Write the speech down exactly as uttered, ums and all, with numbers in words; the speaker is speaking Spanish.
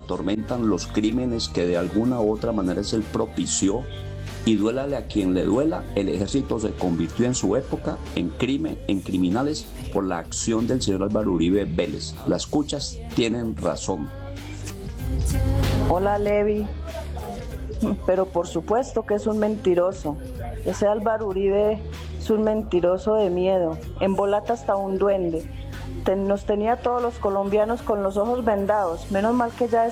atormentan los crímenes que de alguna u otra manera es él propició, y duélale a quien le duela, el ejército se convirtió en su época en crimen, en criminales por la acción del señor Álvaro Uribe Vélez. Las cuchas tienen razón. Hola Levi, pero por supuesto que es un mentiroso. Ese Álvaro Uribe es un mentiroso de miedo, embolata hasta un duende. Ten- nos tenía a todos los colombianos con los ojos vendados, menos mal que ya